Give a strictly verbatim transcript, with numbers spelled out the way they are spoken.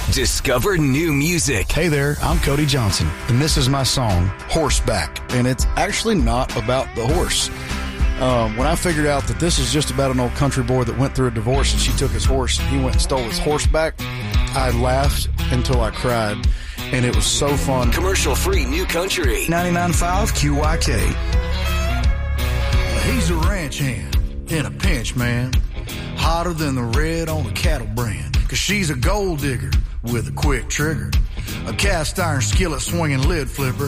Discover new music. Hey there, I'm Cody Johnson, and this is my song, Horseback. And it's actually not about the horse. Um, when I figured out that this is just about an old country boy that went through a divorce and she took his horse and he went and stole his horseback, I laughed until I cried, and it was so fun. Commercial-free New Country. ninety-nine point five Q Y K. He's a ranch hand in a pinch, man. Hotter than the red on a cattle brand. Cause she's a gold digger with a quick trigger. A cast iron skillet swinging lid flipper.